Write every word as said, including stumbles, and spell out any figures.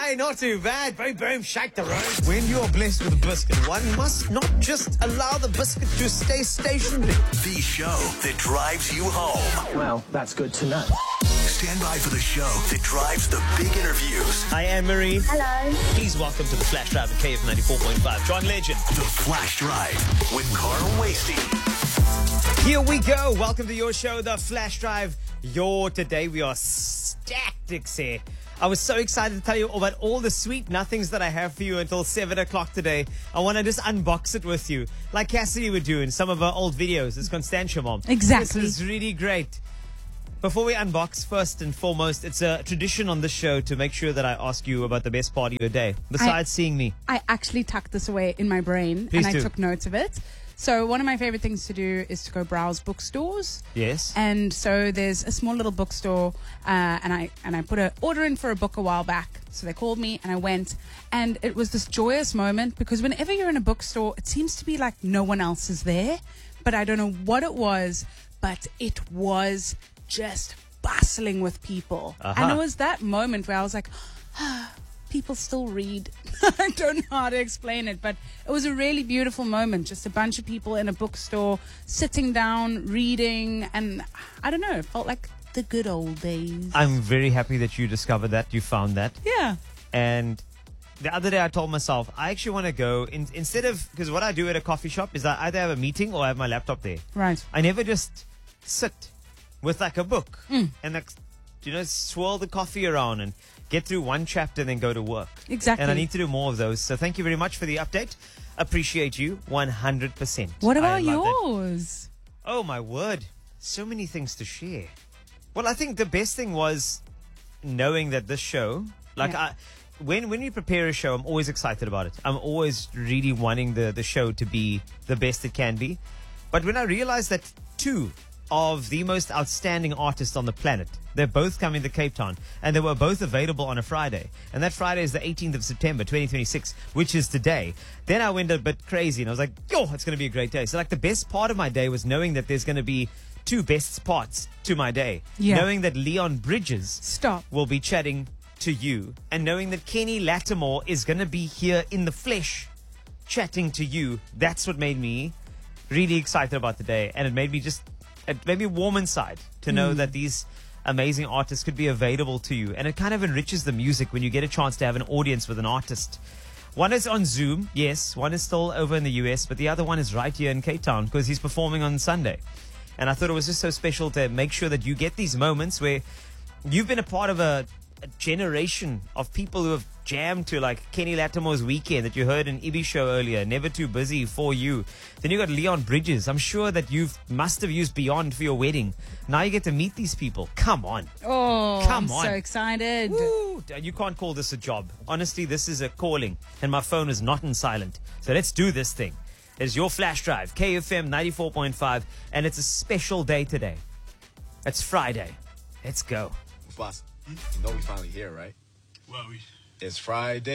Hey, not too bad. Boom, boom, shake the room. When you're blessed with a biscuit, one must not just allow the biscuit to stay stationary. The show that drives you home. Well, that's good to know. Stand by for the show that drives the big interviews. Hi, Anne-Marie. Hello. Please welcome to the Flash Drive at K F ninety-four point five. John Legend. The Flash Drive with Carl Wasty. Here we go. Welcome to your show, The Flash Drive. Your today we are stacked, Dixie. I was so excited to tell you about all the sweet nothings that I have for you until seven o'clock today. I want to just unbox it with you, like Cassidy would do in some of her old videos. It's Constantia Mom. Exactly. This is really great. Before we unbox, first and foremost, it's a tradition on this show to make sure that I ask you about the best part of your day, besides I, seeing me. I actually tucked this away in my brain, Please and do. I took notes of it. So one of my favorite things to do is to go browse bookstores. Yes. And so there's a small little bookstore, uh, and I and I put an order in for a book a while back. So they called me, and I went, and it was this joyous moment because whenever you're in a bookstore, it seems to be like no one else is there. But I don't know what it was, but it was just bustling with people. Uh-huh. And it was that moment where I was like, ah, people still read. I don't know how to explain it, but it was a really beautiful moment. Just a bunch of people in a bookstore sitting down, reading, and I don't know, it felt like the good old days. I'm very happy that you discovered that, you found that. Yeah. And the other day I told myself, I actually want to go, in, instead of, because what I do at a coffee shop is I either have a meeting or I have my laptop there. Right. I never just sit with like a book Mm. and like, you know, swirl the coffee around and get through one chapter and then go to work. Exactly. And I need to do more of those. So thank you very much for the update. Appreciate you one hundred percent. What I about love that. yours? Oh, my word. So many things to share. Well, I think the best thing was knowing that this show, like Yeah. I, when when we prepare a show, I'm always excited about it. I'm always really wanting the, the show to be the best it can be. But when I realized that two of the most outstanding artists on the planet, they're both coming to Cape Town, and they were both available on a Friday. And that Friday is the eighteenth of September, twenty twenty-six, which is today. Then I went a bit crazy, and I was like, yo, it's going to be a great day. So, like, the best part of my day was knowing that there's going to be two best parts to my day. Yeah. Knowing that Leon Bridges Stop. will be chatting to you, and knowing that Kenny Lattimore is going to be here in the flesh chatting to you. That's what made me really excited about the day, and it made me just it made me warm inside to know that these amazing artists could be available to you. And it kind of enriches the music when you get a chance to have an audience with an artist. One is on Zoom, yes. One is still over in the U S, but the other one is right here in Cape Town because he's performing on Sunday. And I thought it was just so special to make sure that you get these moments where you've been a part of a, a generation of people who have jammed to like Kenny Lattimore's Weekend that you heard in Ibby show earlier, Never Too Busy for You. Then you got Leon Bridges. I'm sure that you must have used Beyond for your wedding. Now you get to meet these people. Come on. Oh, Come I'm on. so excited. Woo. You can't call this a job. Honestly, this is a calling, and my phone is not in silent. So let's do this thing. It's your Flash Drive, K F M ninety-four point five, and it's a special day today. It's Friday. Let's go. Boss, you know we finally here, right? Well, we It's Friday.